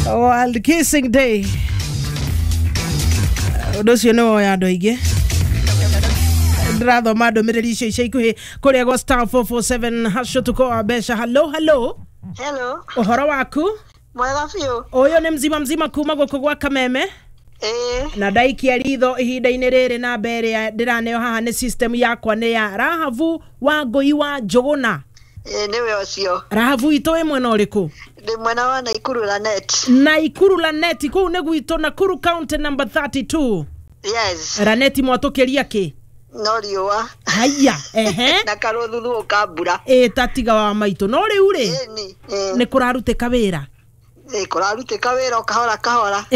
World Kissing Day. Docio no ya doige. Drado mado mirelisha ishikuhe kule go star 447 hasho tuko abesha. Hello. Hello. Ohoro waku? Mwega fiyo. Oyo ni mzima kuma goko gwa Kameme. Na daiki ya ritho ihinda inirere na mbere ya ndiraneo haha ni system yakwa ni ya Rahavu wa Ngui wa Njuguna. Niwe ocio. Rahavu ito mwena uriku? Ndi mwena wa Naikuru Lanet. Naikuru Lanet kou ne gwito Nakuru County number 32. Yes. Raneti mwatokeria ki? No riwa. Haya, Na karothuthu ukambura. Tatiga wa maitu no riu ri? Ni kuraruteka wira. Kuraruteka wira kahora.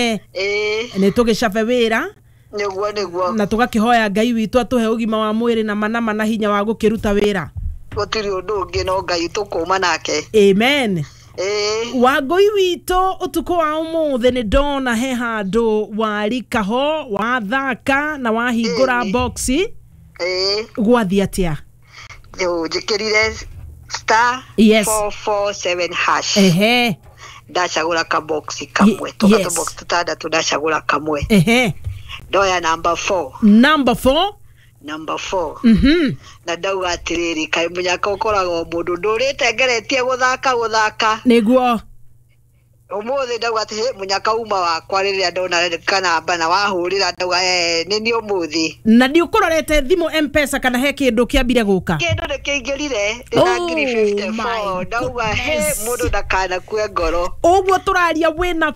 Ni tugicabe wira. Niguo. Na tugakihoya Ngai witu atuhe ugima wa mwiri na manama na hinya wa gukiruta wira. Gutiri undu ungi no Ngai tukuma nake. Amen. Wa Ngui wito utuko wa umuthi ni ndona he handu warikaho wa thaka na wahingura boxi. Gwathi atia? Jikirire star 447 hash. Ndacagura ka boxi kamwe. Tugato box tutandatu ndacagura kamwe. Ndoya number 4. Number 4. Na ndauga atiriri kai munyaka ukorago mundu ndurite ngeretie guthaka niguo umuthi ndauga ati munyaka uma wakwa riria ndona kana bana wahurira ndauga ni umuthi na ndi ukororete thimu M-Pesa kana he kindu kiambire guka kindu nikingirire na ngiri 54 ndauga he mundu ndakana kue ngoro uguo turaria wina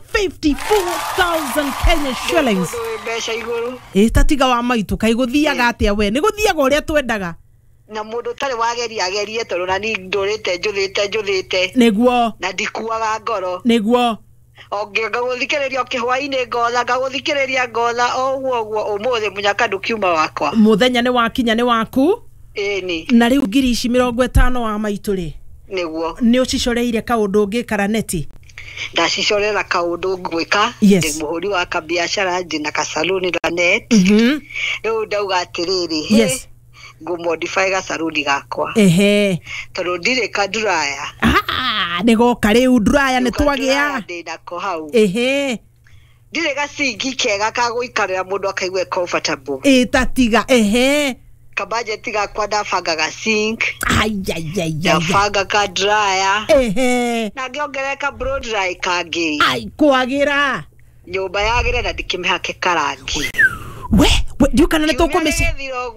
54,000 Kenya shillings mbeca iguru tatiga wa maitu kai guthiaga atia we ni guthiaga uria twendaga na mundu tari wagerie toru na ni ndurite njuthite niguo na ndikuaga ngoro niguo ongenga guthikiriria kihwaini ngotha oguo umuthi munyaka ndukiuma wakwa muthenya ni wakinya ni waku ni na riu ngiri 50 wa maitu ri niguo ni ucicoreire kaundu ngi karaneti ndacicorera kaundu ngwika ndi muhuri wa kabiashara ndina kasaluni Lanet riu ndauga atiriri go modify ga saruni gakwa tondu ndire kaduraya nego kare udraya ne twagia ndina ko hau ndire ga singi kega ka guikarira mundu akaigwe comfortable tatiga kabajeti gakwa ndabanga ga sink ayayaya ndabanga ka dryer na ngiongereka blow dry kangi kwagira nyumba yagira na ndikimihake karangi we ndukana ne tukumesha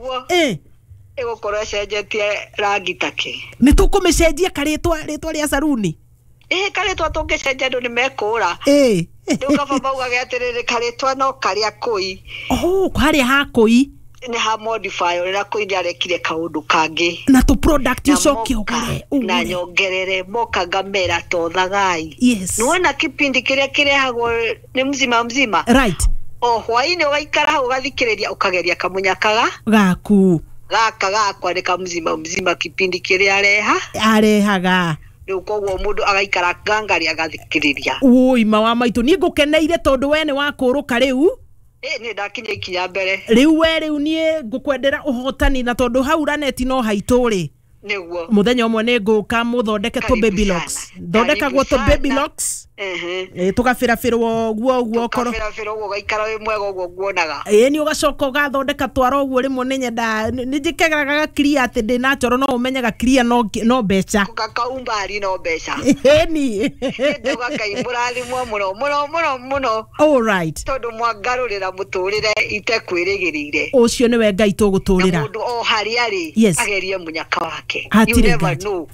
egokora cenjetie rangi take ni tukumecenjia karetwa ria saruni karetwa tungicenjia ndu ni mekura ndukaba bauga gatiriri karetwa no karia koi karia hakoi ni ha modify ora koi ndiarekire kaundu kangi na tu product ucoke ugure na nyongerere moka ngamera tothagai nuona kipindi kiria kirehagwo ni mzima right hwaini ugaikara ugathikiriria ukageria kamunyakaga gaku gaka gakwa ni kamzima kipindi kiria arehaga riu koguo mundu agaikara ngangari agathikiriria ima wa maitu ni ngukeneire tondu we ni wakuruka riu ni ndakinya ikinya mbere riu ni ngukwendera uhotani na tondu hau Lanet no haituri niguo muthenya umwe ni nguka muthondeke to baby locks thondeka gwo to baby locks tugabirabirwo guo koro tugabirabirwo gaikara we mwega guo guonaga ni ugacoka ugathondeka twara uguo rimwe ni nyenda ni njikegeraga clear ati ndi na choro no umenyaga clear no becha kakaumba no becha ni nduga kaimurathimwo muno all right tondu mwangarurira muturire itekwirigirire ucio ni we Ngai tuguturira mundu o hari ari agerie munyaka wake you never know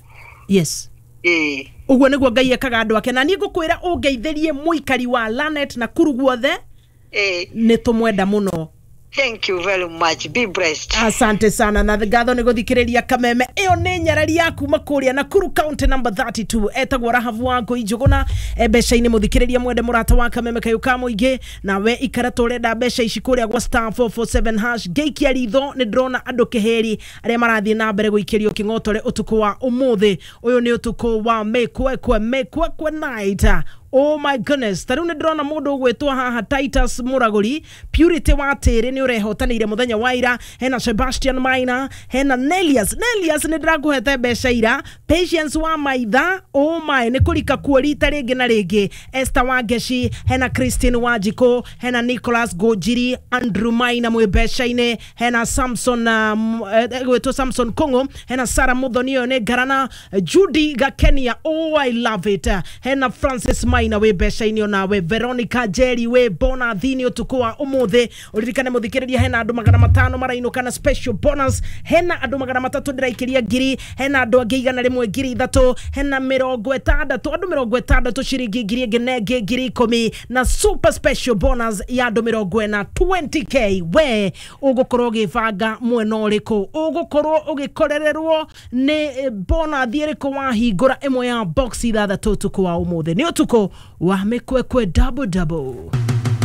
uguo niguo Ngai ekaga andu ake na ni ngukwira ungeithĩrie muikari wa Lanet na kuru guothe ni tumwenda muno. Thank you very much. Be blessed. Asante sana na ngatho ni guthikiriria Kameme. Iyo ni nyarari yaku makuria na Nakuru County number 32. Etagwo Rahavu wa Ngui Njuguna. Mbeca-ini muthikiriria mwende murata wa Kameme kayuka muingi na we ikara turenda mbeca ici kuria gwa star 447 hash geikia ritho ni drona andu kiheri aria marathie na mbere guikirio kingotore utuku wa umuthi. Uyu ni utuku wa mekwe night Oh my goodness. Taru ne drona mundu gwetwa haha Titus Muraguri, Purity wa Tiri ni urehotanire muthenya wa ira, hena Sebastian Maina, hena Nelius ne draguhete mbeca ira, Patience wa Maitha, oh my ni kurika kuorita ringi na ringi, Esther wa Geshi, hena Christine Wajiko, hena Nicholas Gojiri, Andrew Maina mwe mbeca-ine, hena Samson gwetwa Samson Kongo, hena Sarah Muthoni ne Garana, Judy Gakenia, oh I love it, hena Francis Maina we mbeca-ine nawe, Veronica Jerry we bona thini utukua umuthe, uririkane muthikiriria hena andu 500 marainukana special bonus, hena andu 300 ndiraikiria ngiri, hena andu angi 100,000 hena 60 andu 60 ciringi ngiri ngenenge ngiri 10 na super special bonus ya andu 20k we ugukorwo gibanga mwena uriku, ugukorwo ugikorererwo ni bonus iriku wahingura imwe ya box 6 utuku wa umuthe, ni utuku wa mikwekwe double